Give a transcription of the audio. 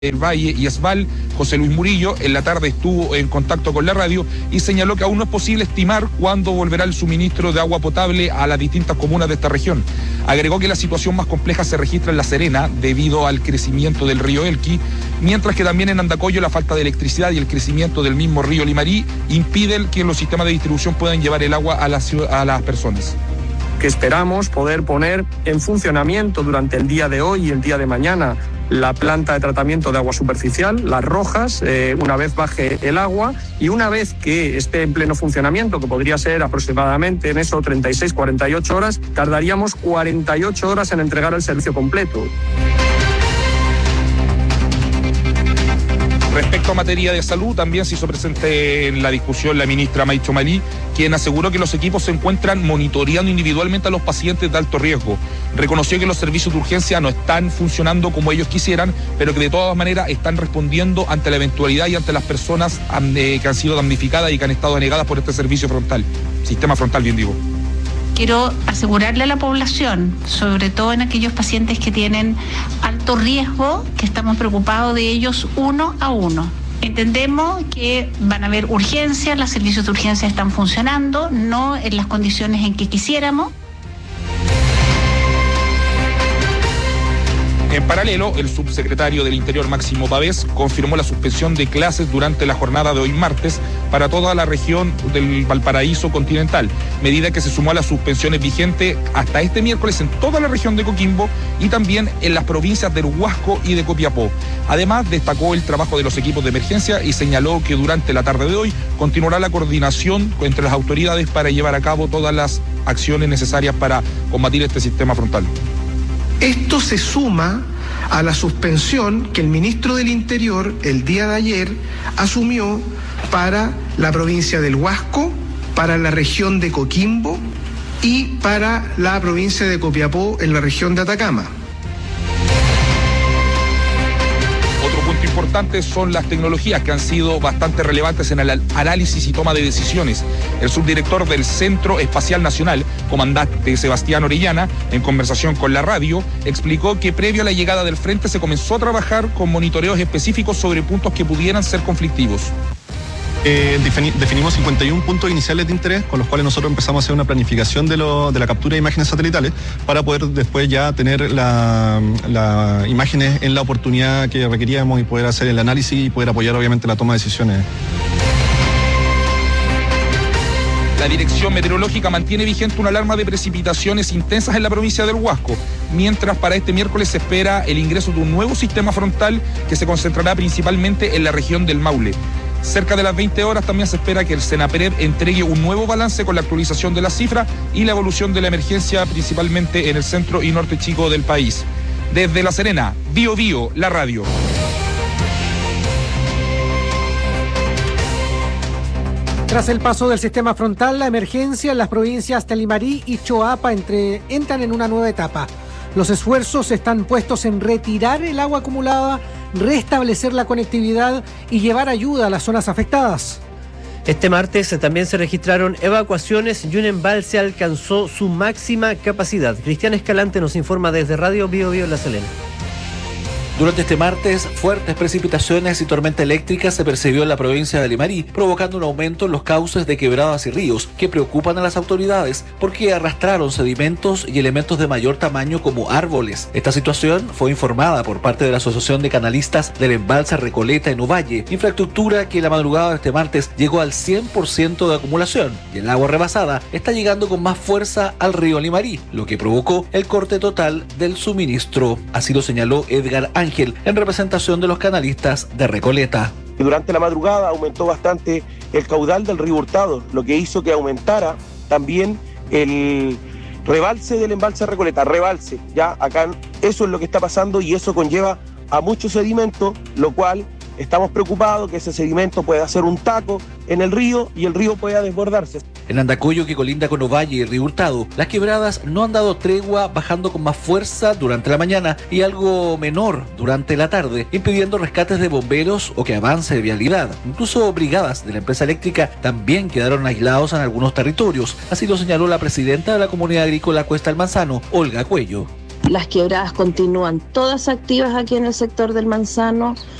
El Valle y Esval, José Luis Murillo, en la tarde estuvo en contacto con la radio y señaló que aún no es posible estimar cuándo volverá el suministro de agua potable a las distintas comunas de esta región. Agregó que la situación más compleja se registra en La Serena debido al crecimiento del río Elqui, mientras que también en Andacollo la falta de electricidad y el crecimiento del mismo río Limarí impiden que los sistemas de distribución puedan llevar el agua a las personas. Que esperamos poder poner en funcionamiento durante el día de hoy y el día de mañana la planta de tratamiento de agua superficial, Las Rojas, una vez baje el agua y una vez que esté en pleno funcionamiento, que podría ser aproximadamente en eso 36, 48 horas, tardaríamos 48 horas en entregar el servicio completo. Respecto a materia de salud, también se hizo presente en la discusión la ministra Maicho Malí, quien aseguró que los equipos se encuentran monitoreando individualmente a los pacientes de alto riesgo. Reconoció que los servicios de urgencia no están funcionando como ellos quisieran, pero que de todas maneras están respondiendo ante la eventualidad y ante las personas que han sido damnificadas y que han estado denegadas por este servicio frontal, sistema frontal, bien digo. Quiero asegurarle a la población, sobre todo en aquellos pacientes que tienen alto riesgo, que estamos preocupados de ellos uno a uno. Entendemos que van a haber urgencias, los servicios de urgencia están funcionando, no en las condiciones en que quisiéramos. En paralelo, el subsecretario del Interior, Máximo Pavés, confirmó la suspensión de clases durante la jornada de hoy martes para toda la región del Valparaíso continental, medida que se sumó a las suspensiones vigentes hasta este miércoles en toda la región de Coquimbo y también en las provincias del Huasco y de Copiapó. Además, destacó el trabajo de los equipos de emergencia y señaló que durante la tarde de hoy continuará la coordinación entre las autoridades para llevar a cabo todas las acciones necesarias para combatir este sistema frontal. Esto se suma a la suspensión que el ministro del Interior el día de ayer asumió para la provincia del Huasco, para la región de Coquimbo y para la provincia de Copiapó en la región de Atacama. Otro punto importante son las tecnologías que han sido bastante relevantes en el análisis y toma de decisiones. El subdirector del Centro Espacial Nacional, comandante Sebastián Orellana, en conversación con la radio, explicó que previo a la llegada del frente se comenzó a trabajar con monitoreos específicos sobre puntos que pudieran ser conflictivos. Definimos 51 puntos iniciales de interés con los cuales nosotros empezamos a hacer una planificación de la captura de imágenes satelitales para poder después ya tener las imágenes en la oportunidad que requeríamos y poder hacer el análisis y poder apoyar obviamente la toma de decisiones. La Dirección Meteorológica mantiene vigente una alarma de precipitaciones intensas en la provincia del Huasco, mientras para este miércoles se espera el ingreso de un nuevo sistema frontal que se concentrará principalmente en la región del Maule. Cerca de las 20 horas también se espera que el Senapered entregue un nuevo balance con la actualización de las cifras y la evolución de la emergencia, principalmente en el centro y norte chico del país. Desde La Serena, Bío Bío, la radio. Tras el paso del sistema frontal, la emergencia en las provincias de Limarí y Choapa entran en una nueva etapa. Los esfuerzos están puestos en retirar el agua acumulada, restablecer la conectividad y llevar ayuda a las zonas afectadas. Este martes también se registraron evacuaciones y un embalse alcanzó su máxima capacidad. Cristian Escalante nos informa desde Radio Bío Bío La Serena. Durante este martes, fuertes precipitaciones y tormenta eléctrica se percibió en la provincia de Limarí, provocando un aumento en los cauces de quebradas y ríos que preocupan a las autoridades porque arrastraron sedimentos y elementos de mayor tamaño como árboles. Esta situación fue informada por parte de la Asociación de Canalistas del Embalse Recoleta en Ovalle, infraestructura que la madrugada de este martes llegó al 100% de acumulación y el agua rebasada está llegando con más fuerza al río Limarí, lo que provocó el corte total del suministro. Así lo señaló Edgar Ángel en representación de los canalistas de Recoleta. Durante la madrugada aumentó bastante el caudal del río Hurtado, lo que hizo que aumentara también el rebalse del embalse Recoleta, ya acá eso es lo que está pasando y eso conlleva a mucho sedimento, lo cual estamos preocupados que ese sedimento pueda hacer un taco en el río y el río pueda desbordarse. En Andacollo, que colinda con Ovalle y Río Hurtado, las quebradas no han dado tregua, bajando con más fuerza durante la mañana y algo menor durante la tarde, impidiendo rescates de bomberos o que avance de vialidad. Incluso brigadas de la empresa eléctrica también quedaron aislados en algunos territorios. Así lo señaló la presidenta de la Comunidad Agrícola Cuesta del Manzano, Olga Cuello. Las quebradas continúan todas activas aquí en el sector del Manzano.